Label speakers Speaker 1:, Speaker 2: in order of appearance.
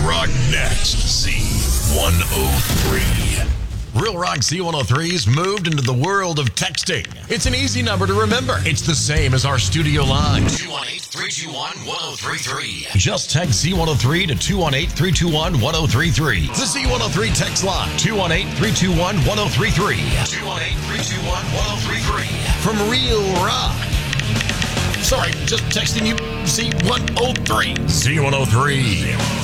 Speaker 1: Rock next. Z103. Real Rock Z103's moved into the world of texting. It's an easy number to remember. It's the same as our studio line. 218-321-1033. Just text Z103 to 218-321-1033. The Z103 text line. 218-321-1033. 218-321-1033. From Real Rock. Sorry, just texting you Z103. Z103.